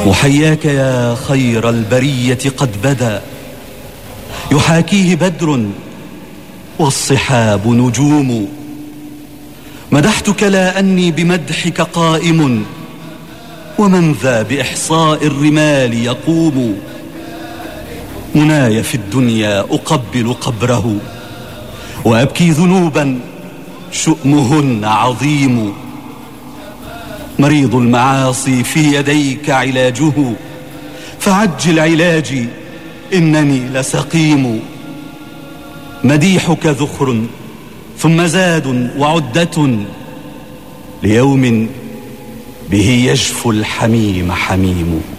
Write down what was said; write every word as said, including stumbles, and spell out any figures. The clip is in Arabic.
محياك يا خير البرية قد بدا، يحاكيه بدر والصحاب نجوم. مدحتك لا أني بمدحك قائم، ومن ذا بإحصاء الرمال يقوم. مناي في الدنيا أقبل قبره، وأبكي ذنوبا شؤمهن عظيم. مريض المعاصي في يديك علاجه، فعجل علاجي إنني لسقيم. مديحك ذخر ثم زاد وعدة، ليوم به يجفو الحميم حميم.